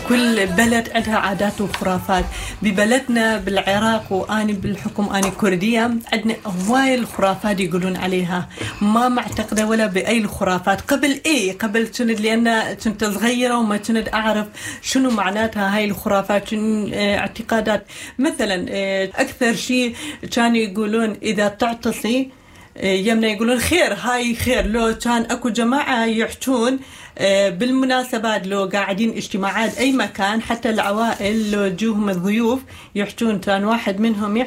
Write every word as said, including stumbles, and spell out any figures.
كل بلد عندها عادات وخرافات. ببلدنا بالعراق وأنا بالحكم أنا كردية عندنا هواي الخرافات يقولون عليها، ما معتقدة ولا بأي الخرافات. قبل إيه قبل كنت لأن كنت صغيرة وما كنت أعرف شنو معناتها هاي الخرافات، شنو اعتقادات. مثلا أكثر شيء كانوا يقولون إذا تعطسي يمنا يقولون خير، هاي خير. لو كان اكو جماعة يحجون بالمناسبات، لو قاعدين اجتماعات اي مكان، حتى العوائل لو جوهم الضيوف يحجون، كان واحد منهم